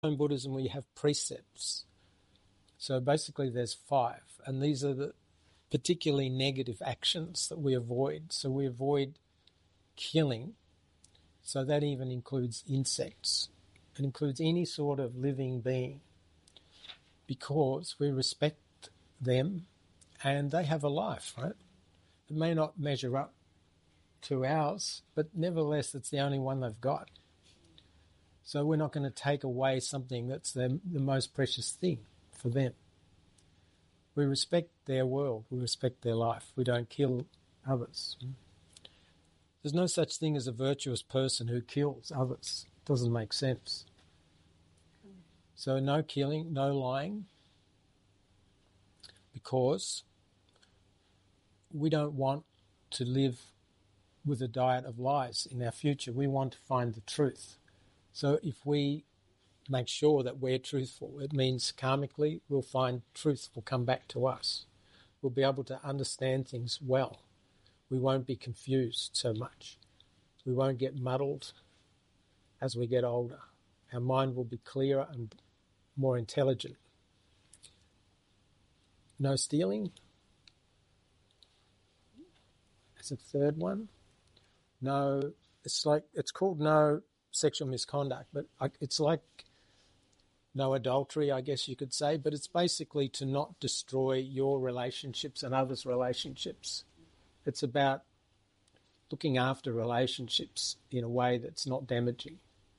In Buddhism, we have precepts. So basically there's 5, and these are the particularly negative actions that we avoid. So we avoid killing. So that even includes insects. It includes any sort of living being, because we respect them and they have a life, right? It may not measure up to ours, but nevertheless it's the only one they've got. So we're not going to take away something that's the most precious thing for them. We respect their world, we respect their life, we don't kill others. There's no such thing as a virtuous person who kills others. It doesn't make sense. So no killing, no lying, because we don't want to live with a diet of lies in our future. We want to find the truth. So if we make sure that we're truthful, it means karmically we'll find truth will come back to us. We'll be able to understand things well. We won't be confused so much. We won't get muddled as we get older. Our mind will be clearer and more intelligent. No stealing. That's a third one. No, it's called no sexual misconduct, but it's like no adultery, I guess you could say, but it's basically to not destroy your relationships and others' relationships. It's about looking after relationships in a way that's not damaging.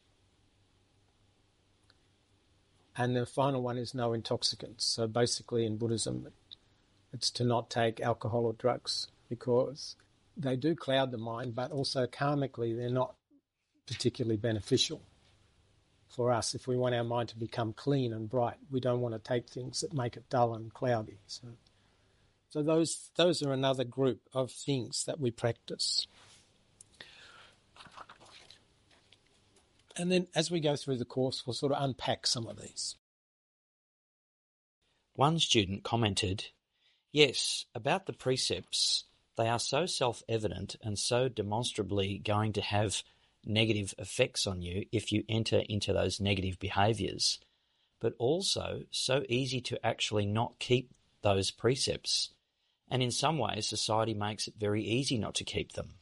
And the final one is no intoxicants. So basically in Buddhism, it's to not take alcohol or drugs, because they do cloud the mind, but also karmically they're not particularly beneficial for us. If we want our mind to become clean and bright, we don't want to take things that make it dull and cloudy. So those are another group of things that we practice. And then as we go through the course, we'll sort of unpack some of these. One student commented, "Yes, about the precepts, they are so self-evident and so demonstrably going to have negative effects on you if you enter into those negative behaviours, but also so easy to actually not keep those precepts. And in some ways, society makes it very easy not to keep them."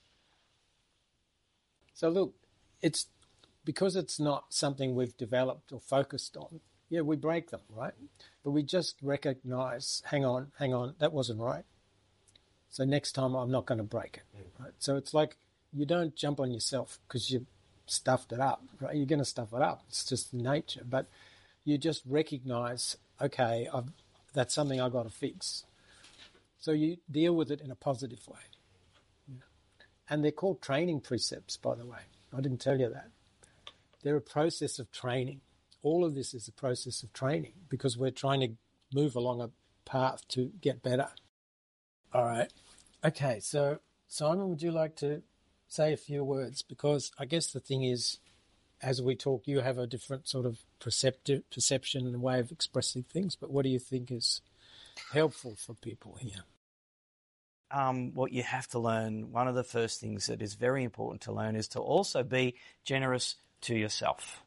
So look, it's because it's not something we've developed or focused on. Yeah, we break them, right? But we just recognise, hang on, that wasn't right. So next time I'm not going to break it, right? So it's like you don't jump on yourself because you stuffed it up, right? You're going to stuff it up. It's just nature. But you just recognise, okay, that's something I've got to fix. So you deal with it in a positive way. Yeah. And they're called training precepts, by the way. I didn't tell you that. They're a process of training. All of this is a process of training because we're trying to move along a path to get better. All right. Okay, so Simon, would you like to say a few words? Because I guess the thing is, as we talk, you have a different sort of perception and way of expressing things, but what do you think is helpful for people here? What you have to learn, one of the first things that is very important to learn is to also be generous to yourself.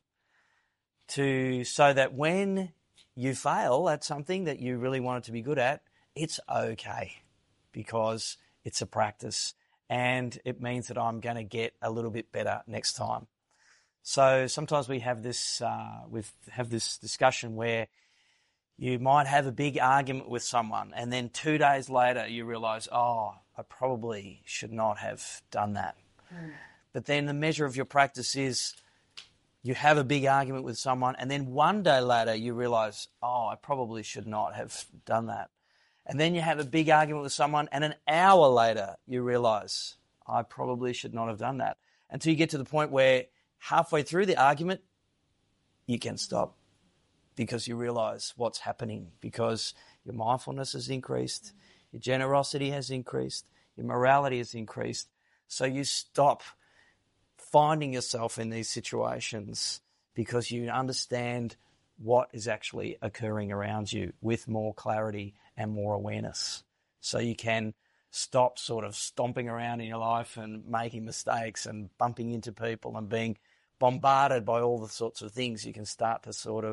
So that when you fail at something that you really wanted to be good at, it's okay because it's a practice and it means that I'm going to get a little bit better next time. So sometimes we have this discussion where you might have a big argument with someone and then 2 days later you realise, I probably should not have done that. But then the measure of your practice is you have a big argument with someone and then 1 day later you realise, I probably should not have done that. And then you have a big argument with someone and an hour later you realise, I probably should not have done that. Until you get to the point where halfway through the argument, you can stop because you realise what's happening, because your mindfulness has increased, your generosity has increased, your morality has increased. So you stop finding yourself in these situations because you understand what is actually occurring around you with more clarity and more awareness. So you can stop sort of stomping around in your life and making mistakes and bumping into people and being bombarded by all the sorts of things, you can start to sort of